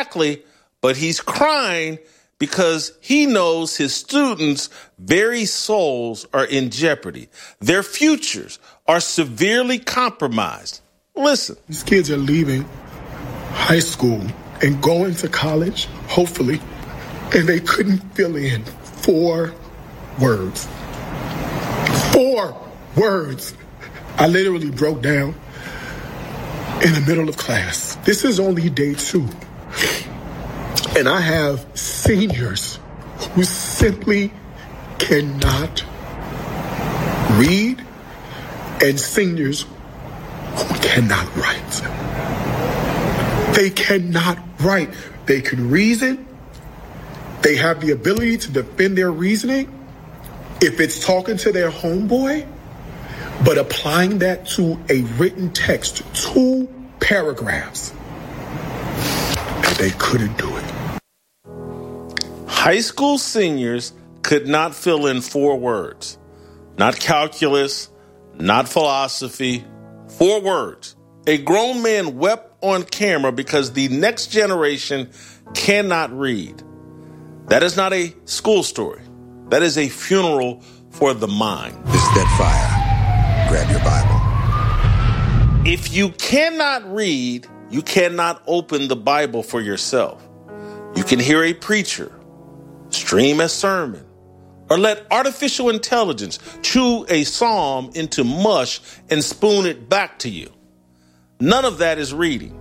Exactly, but he's crying because he knows his students' very souls are in jeopardy. Their futures are severely compromised. Listen. These kids are leaving high school and going to college, hopefully, and they couldn't fill in 4 words. 4 words. I literally broke down in the middle of class. This is only day 2. And I have seniors who simply cannot read and seniors who cannot write. They cannot write. They can reason. They have the ability to defend their reasoning if it's talking to their homeboy, but applying that to a written text, 2 paragraphs, and they couldn't do it. High school seniors could not fill in 4 words. Not calculus, not philosophy, 4 words. A grown man wept on camera because the next generation cannot read. That is not a school story. That is a funeral for the mind. This is Dead Fire. Grab your Bible. If you cannot read, you cannot open the Bible for yourself. You can hear a preacher, stream a sermon, or let artificial intelligence chew a psalm into mush and spoon it back to you. None of that is reading.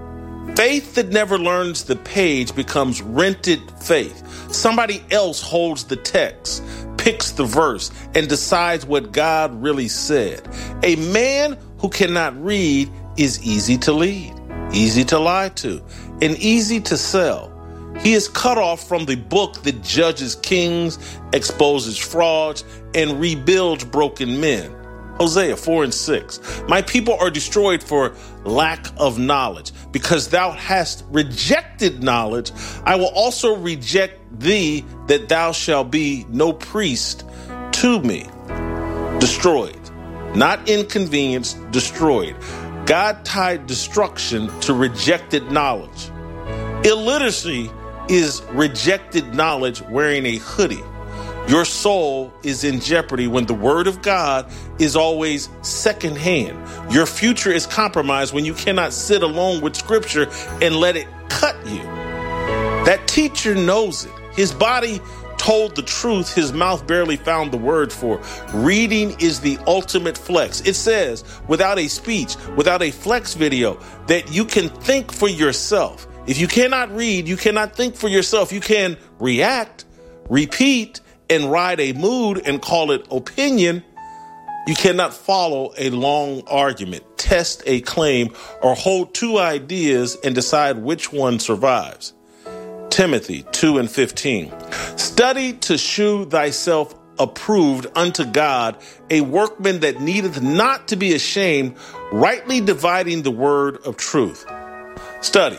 Faith that never learns the page becomes rented faith. Somebody else holds the text, picks the verse, and decides what God really said. A man who cannot read is easy to lead, easy to lie to, and easy to sell. He is cut off from the book that judges kings, exposes frauds, and rebuilds broken men. Hosea 4:6. My people are destroyed for lack of knowledge. Because thou hast rejected knowledge, I will also reject thee, that thou shalt be no priest to me. Destroyed, not inconvenienced, destroyed. God tied destruction to rejected knowledge. Illiteracy is rejected knowledge wearing a hoodie. Your soul is in jeopardy when the word of God is always secondhand. Your future is compromised when you cannot sit alone with scripture and let it cut you. That teacher knows it. His body told the truth. His mouth barely found the word for. Reading is the ultimate flex. It says, without a speech, without a flex video, that you can think for yourself. If you cannot read, you cannot think for yourself. You can react, repeat, and ride a mood and call it opinion. You cannot follow a long argument, test a claim, or hold 2 ideas and decide which one survives. Timothy 2:15. Study to shew thyself approved unto God, a workman that needeth not to be ashamed, rightly dividing the word of truth. Study,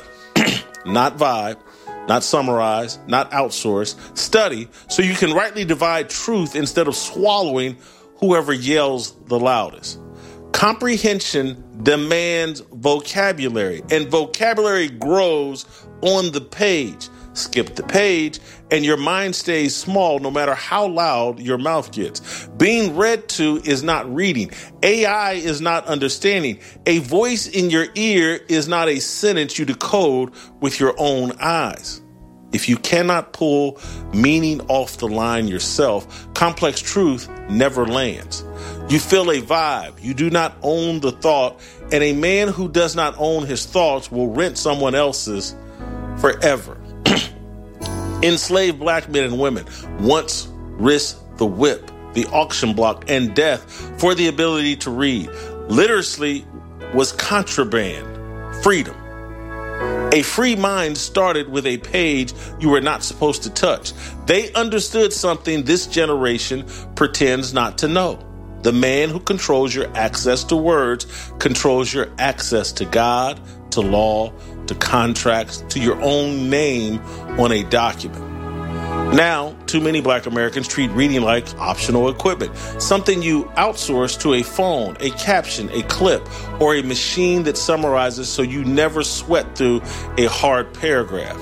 not vibe. Not summarize, not outsource. Study so you can rightly divide truth instead of swallowing whoever yells the loudest. Comprehension demands vocabulary, and vocabulary grows on the page. Skip the page, and your mind stays small no matter how loud your mouth gets. Being read to is not reading. AI is not understanding. A voice in your ear is not a sentence you decode with your own eyes. If you cannot pull meaning off the line yourself, complex truth never lands. You feel a vibe. You do not own the thought, and a man who does not own his thoughts will rent someone else's forever. Enslaved black men and women once risked the whip, the auction block, and death for the ability to read. Literacy was contraband, freedom. A free mind started with a page you were not supposed to touch. They understood something this generation pretends not to know. The man who controls your access to words controls your access to God, to law, to contracts, to your own name on a document. Now, too many Black Americans treat reading like optional equipment, something you outsource to a phone, a caption, a clip, or a machine that summarizes so you never sweat through a hard paragraph.